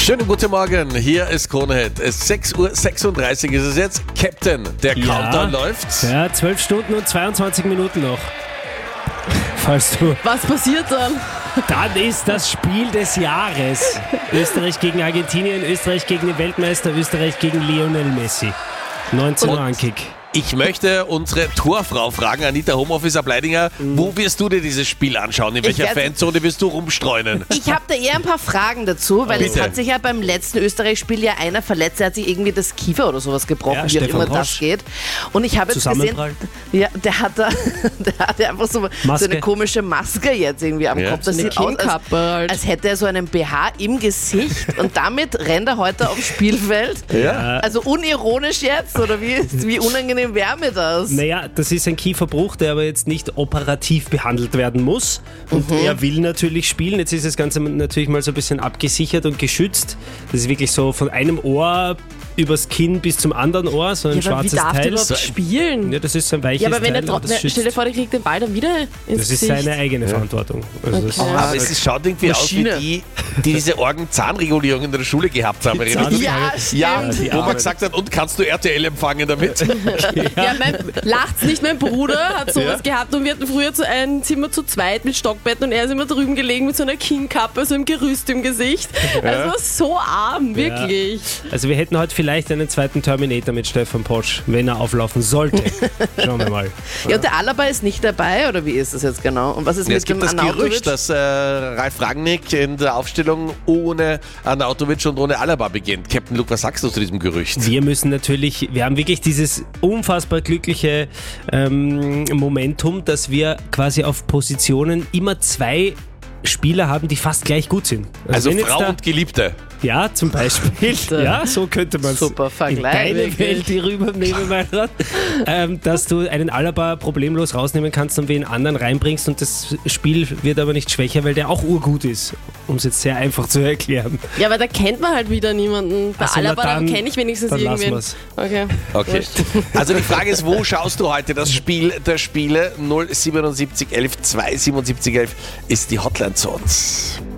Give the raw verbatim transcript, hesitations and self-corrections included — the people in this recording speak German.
Schönen guten Morgen, hier ist Kronehit. sechs Uhr sechsunddreißig ist es jetzt. Captain, der Ja. Countdown läuft. Ja, zwölf Stunden und zweiundzwanzig Minuten noch. Falls du. Was passiert dann? Dann ist das Spiel des Jahres. Österreich gegen Argentinien, Österreich gegen den Weltmeister, Österreich gegen Lionel Messi. neunzehn Uhr Ankick. Ich möchte unsere Torfrau fragen, Anita Homeoffice Ableidinger, Mhm. wo wirst du dir dieses Spiel anschauen? In welcher werd- Fanzone wirst du rumstreunen? Ich habe da eher ein paar Fragen dazu, weil Bitte. es hat sich ja beim letzten Österreich-Spiel ja einer verletzt, der hat sich irgendwie das Kiefer oder sowas gebrochen, Ja, wie auch Stefan immer das Rosch. geht. Und ich habe jetzt gesehen, Zusammenprall. ja, der hat da, der hat ja einfach so, so Maske. eine komische Maske jetzt irgendwie am Ja. Kopf. Das So eine sieht aus, als, King-Kappe halt. als hätte er so einen B H im Gesicht und damit rennt er heute aufs Spielfeld. Ja. Also unironisch jetzt, oder wie, wie unangenehm wäre mir das? Naja, das ist ein Kieferbruch, der aber jetzt nicht operativ behandelt werden muss. Und er will natürlich spielen. Jetzt ist das Ganze natürlich mal so ein bisschen abgesichert und geschützt. Das ist wirklich so von einem Ohr übers Kinn bis zum anderen Ohr, so ein Ja, aber wie schwarzes darf der Teil. überhaupt spielen? Ja, das ist so ein weiches Ja, aber wenn Teil, er aber das trotzdem, schützt. stell dir vor, der kriegt den Ball dann wieder ins Das ist Gesicht. seine eigene Verantwortung. Also das Okay. ist Aber es ist- schaut irgendwie Maschine. aus wie die, die diese Orgenzahnregulierung in der Schule gehabt haben. Erinnerst du dich? Ja, Ja, stimmt. die wo man Armen. gesagt hat, und kannst du R T L empfangen damit? Ja, mein, lacht's nicht, mein Bruder hat sowas Ja. gehabt und wir hatten früher zu ein Zimmer zu zweit mit Stockbetten und er ist immer drüben gelegen mit so einer King-Kappe, so einem Gerüst im Gesicht. Also so arm, wirklich. Also wir hätten heute vielleicht einen zweiten Terminator mit Stefan Posch, wenn er auflaufen sollte. Schauen wir mal. Ja, und der Alaba ist nicht dabei, oder wie ist das jetzt genau? Und was ist Ja, mit es gibt dem das Arnautovic? Gerücht, dass äh, Ralf Rangnick in der Aufstellung ohne Arnautovic und ohne Alaba beginnt. Captain Luke, was sagst du zu diesem Gerücht? Wir müssen natürlich, wir haben wirklich dieses unfassbar glückliche ähm, Momentum, dass wir quasi auf Positionen immer zwei Spieler haben, die fast gleich gut sind. Also wenn jetzt Frau da, und Geliebte. ja, zum Beispiel. Ja, so könnte man es Super in Vergleich, deine wirklich. Welt hier rübernehmen, mein Rat. Ähm, dass du einen Alaba problemlos rausnehmen kannst und wen anderen reinbringst und das Spiel wird aber nicht schwächer, weil der auch urgut ist. Um es jetzt sehr einfach zu erklären. Ja, aber da kennt man halt wieder niemanden. Bei Ach so, na Alaba, da dann- kenne ich wenigstens dann lassen irgendwen. wir's. Okay. Okay. Also die Frage ist, wo schaust du heute das Spiel der Spiele? null siebenundsiebzig elf zwei siebenundsiebzig elf ist die Hotline zu uns.